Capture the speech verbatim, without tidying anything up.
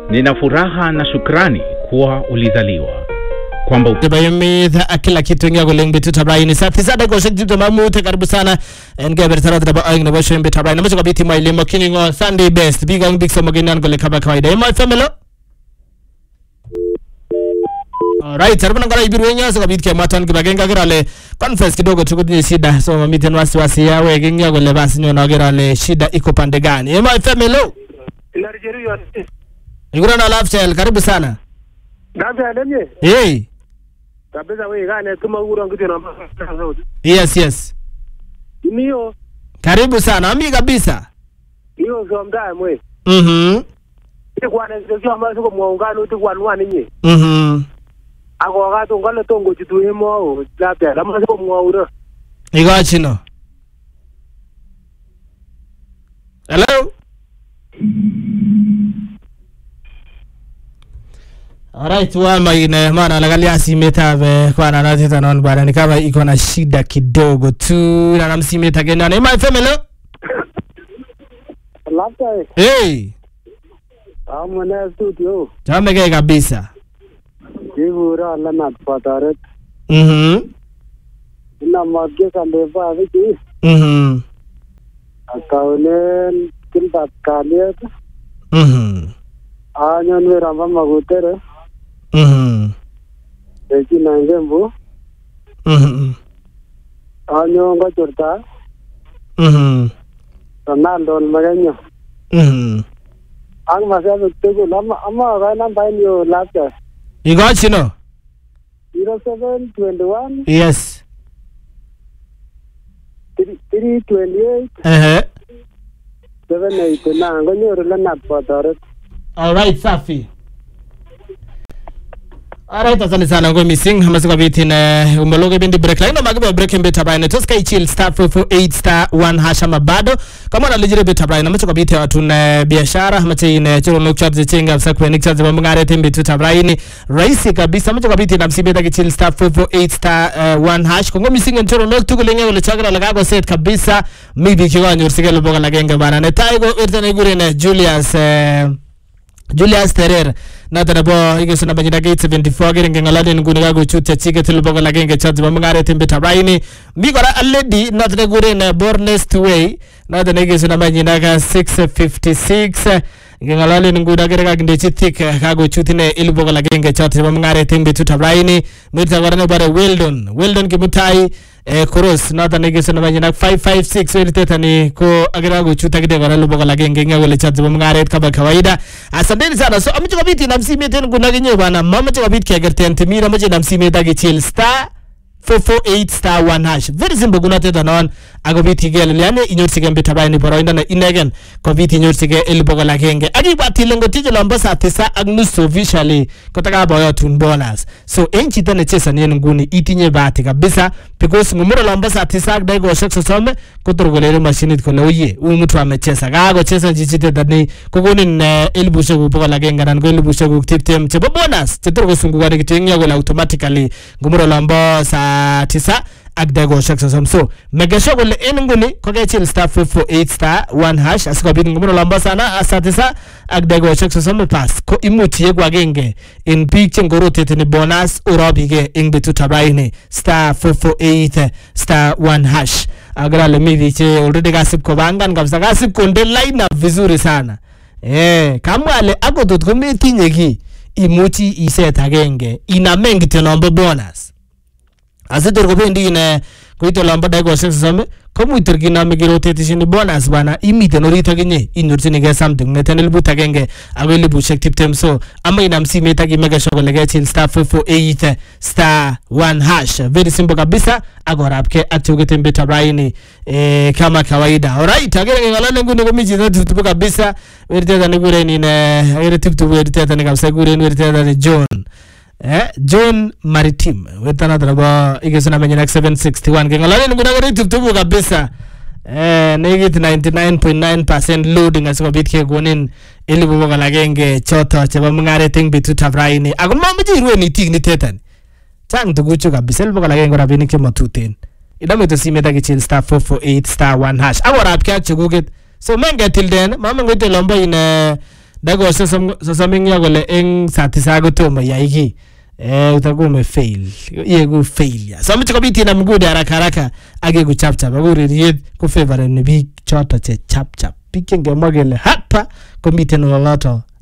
Nina furaha na shukrani kuwa ulizaliwa. Kwamba ubayimidha akila kitu ngia goleng bitu tabraini sa tisada go shek jito mamute karibu sana nge bertara daba aying na bosho bitu tabraini macho kabiti mai limo kiningo Sunday best big on big so maginan gole kaba kawaida my family. Alright, sarabana ngara ibiru enya so kabiti ke matan kibagenga girale conference kidogo tukudi shida so mamiten wasi wasi yawe gengia gole basi nyona girale shida iko pande gani my family. Ilarijeru yo igura na lifestyle karibu sana. Gabe adenye Hey. Kabeza wewe gane tuma uro ngiti na Yes yes. Niyo. Karibu sana ami kabisa. Niyo zo mdae mwe. Mhm. Kwa na sio kama sio muungano tu kwa nwa ninyi. Mhm. Ako ga to ngalo tongo chitu hemo gabe lama sio muaura. Igachino. Hello. Alright, wama ine maana anagalia simeta ve kwa nanateta non bwana ni kama iko na shida kidogo tu na namsimeta gena na my family. Lapta Hey. amana studio. Jamege kabisa. Jivura lana pataret. Mhm. Ina magge kandeva wiki. Mhm. Akaunen kimba kaliet. Mhm. Anyon we ramba magutere. Mhm. Eki nangembu. Mhm. Anyon go churta. Mhm. Ronaldo maganyo. Mhm. Ang masabi tego lama ama ga nan bain yo lapta. Igachino. zero seven two one Yes. three two eight Eh. seven eight na ngonyo lana pataret. Alright, safi. Alright, asante sana ngo missing hamasa kwa biti na umologe bindi break line magiba break mbeta bana toska ichill star four four eight star one hasha mabado kama na lijire beta bana macho kwa biti watu na biashara hamacha ine choro no charge chenga afsa kwa nikcha zaba mngare tembe tuta braini raisi kabisa macho kwa biti na msibeta kichill star four four eight star one hash kongo missing choro no tukulenge wala chagra lagago set kabisa mibi kiwa nyorsigelo boga lagenga bana na taigo irtane gure na Julius uh, Julius Terer na tarabo igeso na banyina gate seventy-four gerenge ngalade ngune gago chuta chike tulbogo lagenge chat bamngare tembe tabaini migora already na tare gure na Bornest way na tare igeso na banyina ga six fifty-six ngalale ngune gerega ginde chitik gago chutine ilbogo lagenge chat bamngare tembe tabaini mirta warane bare Weldon Weldon kimutai eh cross na tane igeso na banyina five five six weliteta ni ko agirago chuta gide gara ilbogo lagenge ngawele chat bamngare kaba kawaida. Asanteni sana. So amacho kabiti na msime tena kuna genye bana mama cho kabiti kia gerten temira macho na msime dagi chill star four four eight star one hash very simple kuna teta non agobiti gele yani inyortige mbita bayani boro indana inegen kabiti inyortige elbogo la genge agi bati lengo tije lomba sa tisa agnus officially kotaka boyo tun bonus so enchi tane chesa ni nguni itinye bati kabisa because ngumuro lomba sa tisa dai go shek sosome kotorgolere machine ko loye u mutu amechesa gago chesa jichite dani kogonin elbushe go bogo la genge nan go elbushe go tiptem chebo bonus tetorgo sungu gari kitenya go automatically ngumuro lomba sa tisa agdago shaksa samso megasho gole ennguni ko gechil star four four eight star one hash asiko bin ngumuro lamba sana asatisa agdago shaksa samso pass ko imuti yegwa genge in picture ngoro teteni bonus urobige ingbetu tabaini star four four eight star one hash agra le mivi che already gasip ko bangan kabisa gasip ko nde line up vizuri sana eh kama ale agodot ko metinye ki imuti iset agenge ina mengite nombo bonus asitor ko bendi ne koito lamba dai go sesame komu tergina megiro tetishini bonus bana imite norita genye inurtini ge something netenel butagenge ageli bushek tiptem so ama inamsi metagi mega shogole ge till star four four eight star one hash very simple kabisa agorapke atuge tembe tabaini eh kama kawaida. Alright, agere ngalale ngune komiji zetu kabisa werteta ngure ni ne agere tiptu werteta ni kabisa gure ni werteta ni John eh John Maritime wetana draba igesana menyenak seven sixty-one kengalale nguna gari tutubu kabisa eh negit ninety-nine point nine percent loading asiko bitke gonin elibu boga lagenge choto cheba mngare ting bitu tafraini aguma mjirwe ni ting ni tetan tang tuguchu kabisa elibu boga lagenge rabini ke matuten idame to simeta ke chill star four four eight star one hash agora apka chuguget so menge till then mama ngote lomba ina dago sasa mingya kole eng saa tisa kotomo yai ki eh utakuwa umefail yegu failure so mtu kabiti na mgude haraka haraka age kuchap chap aguririet ku favor ni big chota che chap chap pikinge magele hapa komite no loloto